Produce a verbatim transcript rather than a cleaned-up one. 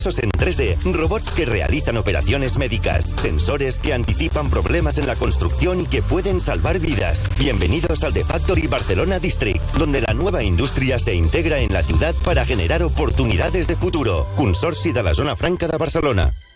en tres D, robots que realizan operaciones médicas, sensores que anticipan problemas en la construcción y que pueden salvar vidas. Bienvenidos al The Factory Barcelona District, donde la nueva indústria se integra en la ciudad para generar oportunidades de futuro. Consorci de la Zona Franca de Barcelona.